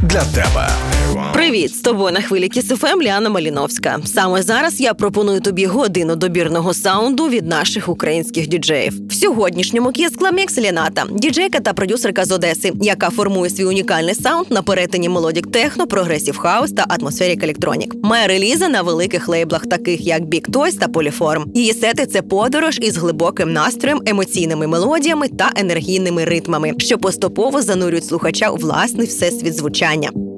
для тебе. Привіт! З тобою на хвилі Kiss FM Ліана Маліновська. Саме зараз я пропоную тобі годину добірного саунду від наших українських діджеїв. В сьогоднішньому Kiss Club Mix Ліната, діджейка та продюсерка з Одеси, яка формує свій унікальний саунд на перетині мелодік техно, прогресів хаус та атмосферік електронік. Має релізи на великих лейблах, таких як Big Toys та Polyform. Її сети – це подорож із глибоким настроєм, емоційними мелодіями та енергійними ритмами, що поступово занурюють слухача у власний всесвіт звучання.